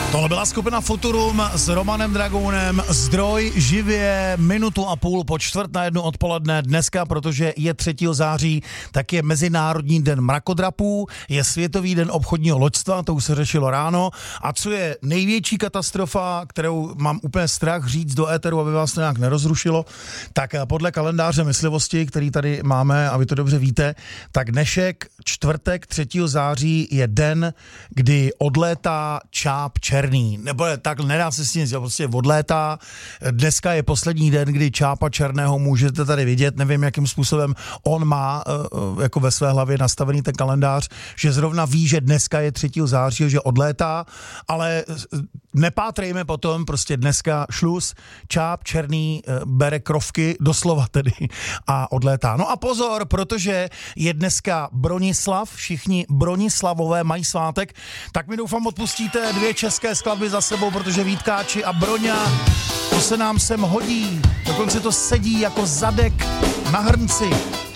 Tohle byla skupina Futurum s Romanem Dragounem. Zdroj živě 1,5 minuty po 1:45 odpoledne dneska, protože je 3. září, tak je Mezinárodní den mrakodrapů, je Světový den obchodního loďstva, to už se řešilo ráno. A co je největší katastrofa, kterou mám úplně strach říct do éteru, aby vás to nějak nerozrušilo, tak podle kalendáře myslivosti, který tady máme, a vy to dobře víte, tak dnešek, čtvrtek 3. září je den, kdy odlétá čáp černý. Nebo tak nedá se s tím, prostě odlétá. Dneska je poslední den, kdy čápa černého můžete tady vidět. Nevím, jakým způsobem on má jako ve své hlavě nastavený ten kalendář, že zrovna ví, že dneska je 3. září, že odlétá, ale nepátrejme potom, prostě dneska šluz, čáp černý bere krovky, doslova tedy, a odlétá. No a pozor, protože je dneska Bronislav, všichni Bronislavové mají svátek, tak mi doufám odpustíte 2 české skladby za sebou, protože Vítkáči a Broňa, to se nám sem hodí, dokonce to sedí jako zadek na hrnci.